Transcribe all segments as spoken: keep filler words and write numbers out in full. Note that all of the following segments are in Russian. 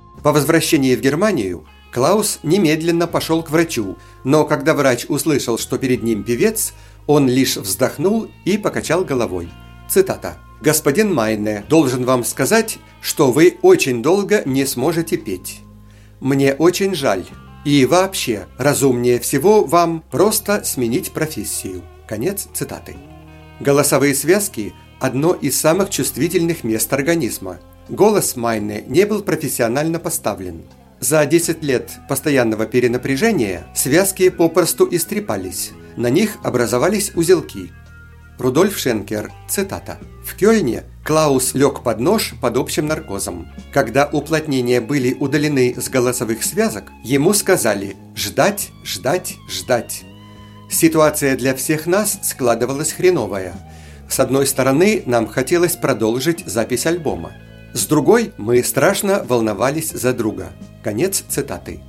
По возвращении в Германию Клаус немедленно пошел к врачу, но когда врач услышал, что перед ним певец, он лишь вздохнул и покачал головой. Цитата. «Господин Майне, должен вам сказать, что вы очень долго не сможете петь. Мне очень жаль. И вообще, разумнее всего вам просто сменить профессию». Конец цитаты. Голосовые связки – одно из самых чувствительных мест организма. Голос Майне не был профессионально поставлен. За десять лет постоянного перенапряжения связки попросту истрепались, на них образовались узелки. Рудольф Шенкер, цитата. «В Кёльне Клаус лег под нож под общим наркозом. Когда уплотнения были удалены с голосовых связок, ему сказали «ждать, ждать, ждать». Ситуация для всех нас складывалась хреновая. С одной стороны, нам хотелось продолжить запись альбома. С другой, мы страшно волновались за друга». Конец цитаты.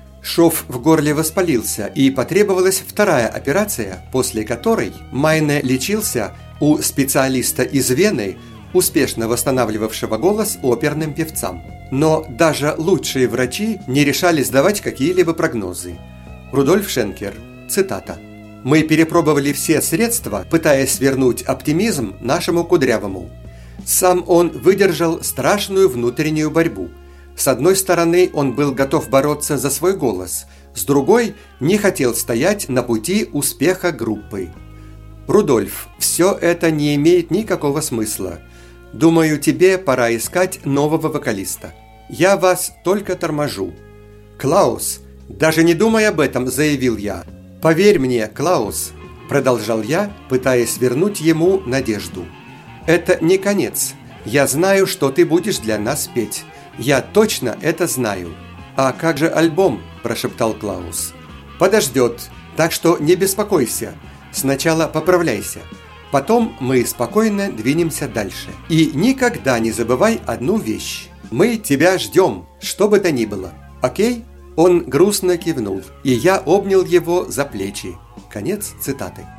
Шов в горле воспалился, и потребовалась вторая операция, после которой Майне лечился у специалиста из Вены, успешно восстанавливавшего голос оперным певцам. Но даже лучшие врачи не решались давать какие-либо прогнозы. Рудольф Шенкер, цитата. «Мы перепробовали все средства, пытаясь вернуть оптимизм нашему Кудрявому. Сам он выдержал страшную внутреннюю борьбу. С одной стороны, он был готов бороться за свой голос, с другой – не хотел стоять на пути успеха группы. Рудольф, все это не имеет никакого смысла. Думаю, тебе пора искать нового вокалиста. Я вас только торможу». «Клаус, даже не думай об этом», – заявил я. «Поверь мне, Клаус», – продолжал я, пытаясь вернуть ему надежду. «Это не конец. Я знаю, что ты будешь для нас петь. Я точно это знаю». «А как же альбом?» – прошептал Клаус. «Подождет, так что не беспокойся. Сначала поправляйся. Потом мы спокойно двинемся дальше. И никогда не забывай одну вещь. Мы тебя ждем, что бы то ни было. Окей?» Он грустно кивнул, и я обнял его за плечи. Конец цитаты.